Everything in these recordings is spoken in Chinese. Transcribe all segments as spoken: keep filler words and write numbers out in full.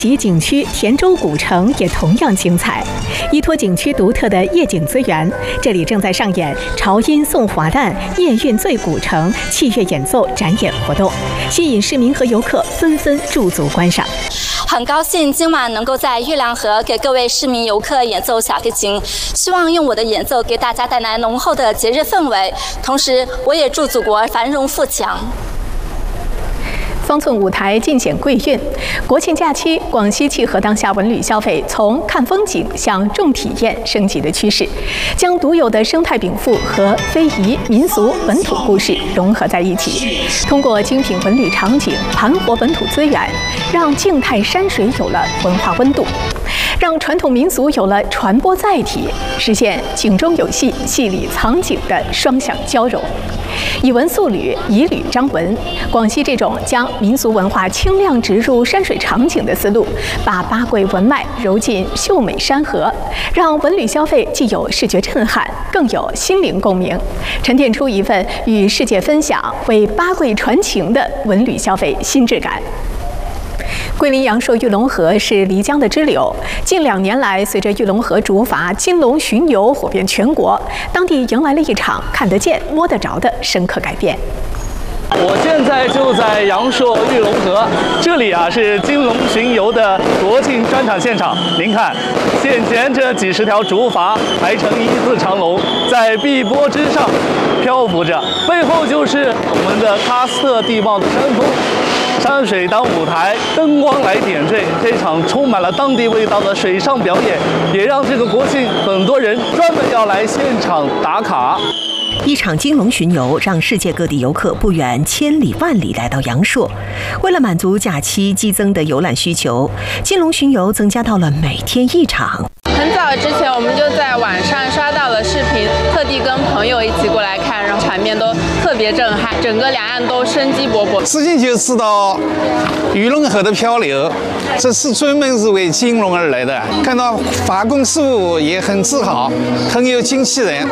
及景区田州古城也同样精彩。依托景区独特的夜景资源，这里正在上演潮音送华诞、夜韵醉古城器乐演奏展演活动，吸引市民和游客纷纷驻足观赏。 很高兴今晚能够在玉良河给各位市民游客演奏小提琴，希望用我的演奏给大家带来浓厚的节日氛围，同时我也祝祖国繁荣富强。 方寸舞台尽显贵韵。国庆假期，广西契合当下文旅消费从看风景向重体验升级的趋势，将独有的生态禀赋和非遗、民俗、本土故事融合在一起，通过精品文旅场景盘活本土资源，让静态山水有了文化温度，让传统民俗有了传播载体，实现景中有戏、戏里藏景的双向交融。以文塑旅，以旅彰文。广西这种将民俗文化轻量植入山水场景的思路，把八桂文脉揉进秀美山河，让文旅消费既有视觉震撼，更有心灵共鸣，沉淀出一份与世界分享、为八桂传情的文旅消费新质感。桂林阳朔玉龙河是漓江的支流，近两年来，随着玉龙河竹筏金龙巡游火遍全国，当地迎来了一场看得见、摸得着的深刻改变。 我现在就在阳朔玉龙河，这里啊是金龙巡游的国庆专场现场。您看，现前这几十条竹筏排成一字长龙，在碧波之上漂浮着，背后就是我们的喀斯特地貌的山峰。山水当舞台，灯光来点缀，这场充满了当地味道的水上表演，也让这个国庆很多人专门要来现场打卡。 一场金龙巡游让世界各地游客不远千里万里来到阳朔。为了满足假期激增的游览需求，金龙巡游增加到了每天一场。 很早之前我们就在网上刷到了视频，特地跟朋友一起过来看，然后场面都特别震撼，整个两岸都生机勃勃。 自己就知道玉龙河的漂流，这是专门是为金龙而来的。看到法工师傅也很自豪，很有精气神。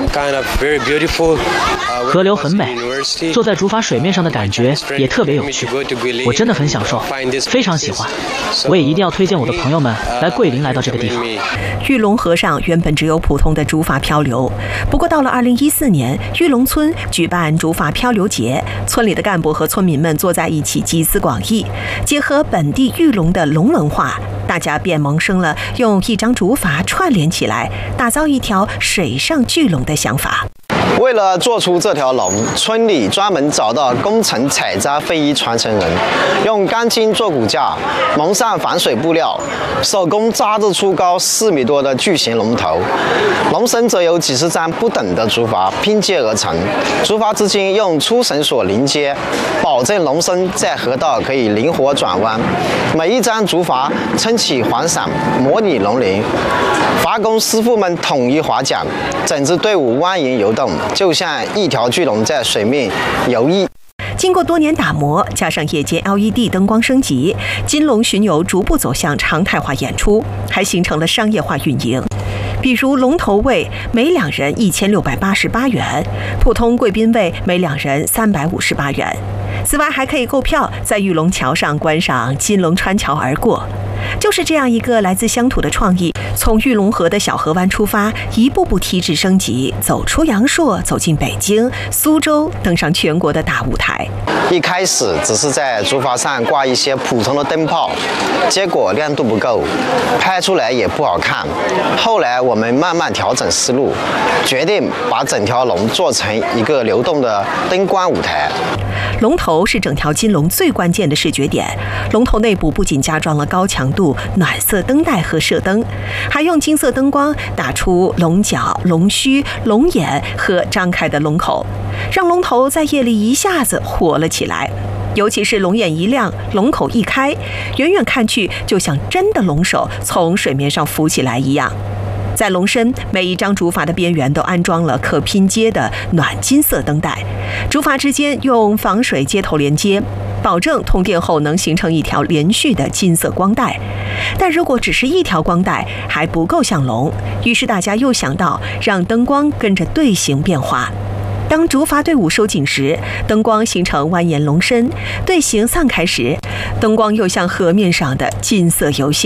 河流很美，坐在竹筏水面上的感觉也特别有趣，我真的很享受，非常喜欢。我也一定要推荐我的朋友们来桂林来到这个地方。 玉龙河上原本只有普通的竹筏漂流，不过到了二零一四年，玉龙村举办竹筏漂流节，村里的干部和村民们坐在一起集思广益，结合本地玉龙的龙文化，大家便萌生了用一张竹筏串联起来，打造一条水上巨龙的想法。 为了做出这条龙，村里专门找到工程采摘非遗传承人，用钢筋做骨架，蒙上防水布料，手工扎制出高四米多的巨型龙头。龙绳则由几十张不等的竹筏拼接而成，竹筏之间用粗绳索连接，保证龙身在河道可以灵活转弯。每一张竹筏撑起环伞，模拟龙鳞。筏工师傅们统一划桨，整支队伍蜿蜒游动，就像一条巨龙在水面游弋。 经过多年打磨，加上夜间 L E D 灯光升级，金龙巡游逐步走向常态化演出，还形成了商业化运营。比如龙头位每两人一千六百八十八元，普通贵宾位每两人三百五十八元。此外，还可以购票在玉龙桥上观赏金龙穿桥而过。就是这样一个来自乡土的创意，从玉龙河的小河湾出发，一步步提质升级，走出阳朔，走进北京、苏州，登上全国的大舞台。 一开始只是在竹筏上挂一些普通的灯泡，结果亮度不够，拍出来也不好看。后来我们慢慢调整思路，决定把整条龙做成一个流动的灯光舞台。 龙头是整条金龙最关键的视觉点，龙头内部不仅加装了高强度暖色灯带和射灯，还用金色灯光打出龙角、龙须、龙眼和张开的龙口，让龙头在夜里一下子火了起来。尤其是龙眼一亮，龙口一开，远远看去就像真的龙首从水面上浮起来一样。在龙身每一张竹筏的边缘都安装了可拼接的暖金色灯带，竹筏之间用防水接头连接，保证通电后能形成一条连续的金色光带。但如果只是一条光带还不够像龙，于是大家又想到让灯光跟着队形变化。当竹筏队伍收紧时，灯光形成蜿蜒龙身；队形散开时，灯光又像河面上的金色游线。